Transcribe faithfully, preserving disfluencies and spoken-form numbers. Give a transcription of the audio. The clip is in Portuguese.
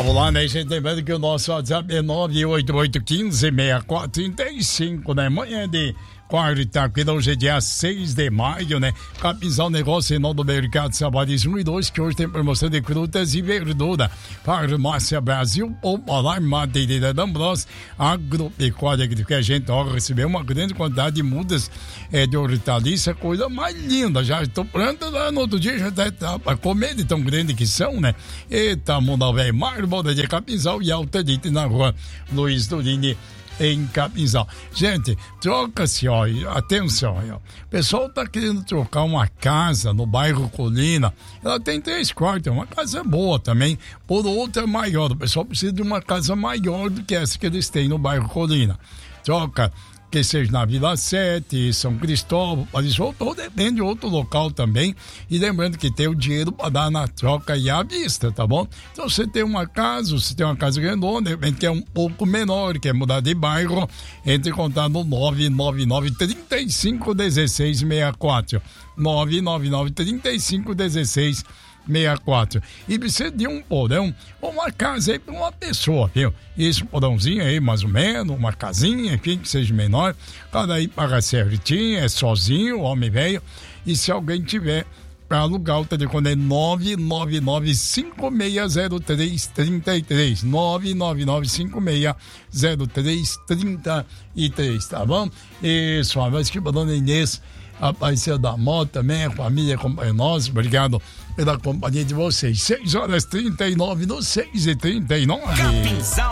Vamos lá, né, gente? Lembrando que o nosso WhatsApp é nove oito oito um cinco, seis quatro três cinco, né? Manhã de quarta-feira, hoje é dia seis de maio, né? Capizal Negócio Enorme do Mercado Sabadis um e dois, que hoje tem promoção de frutas e verdura. Farmácia Brasil, ou Polar Madeireira D'Ambros, Agropecuária, que a gente ó, recebeu uma grande quantidade de mudas é, de hortaliça, coisa mais linda. Já estou pronto lá no outro dia, já tá, tá para comer de tão grande que são, né? Eita, mundo velho, Marmoda de Capizal e Alta Dite na rua Luiz Durini, em Capinzal. Gente, troca-se, ó, atenção, ó. O pessoal tá querendo trocar uma casa no bairro Colina. Ela tem três quartos, é uma casa boa também, por outra maior. O pessoal precisa de uma casa maior do que essa que eles têm no bairro Colina. Troca, que seja na Vila Sete, São Cristóvão, ou depende de outro local também. E lembrando que tem o dinheiro para dar na troca e à vista, tá bom? Então você tem uma casa, você tem uma casa redonda, de repente que é um pouco menor, quer mudar de bairro, entre em contato no nove nove nove, trinta e cinco, dezesseis, sessenta e quatro. nove nove nove, trinta e cinco, dezesseis, sessenta e quatro. E precisa de um porão ou uma casa aí para uma pessoa, viu? Isso, porãozinho aí, mais ou menos, uma casinha, enfim, que seja menor. Cada aí paga certinho, é sozinho, homem velho. E se alguém tiver para alugar, o telefone é nove nove nove, cinco seis zero três, três três. nove nove nove, cinco seis zero três, três três, tá bom? Isso, uma vez que a dona Inês, a parceira da moto também, a família acompanha nós, obrigado pela companhia de vocês. seis horas e trinta e nove, no seis e trinta e nove.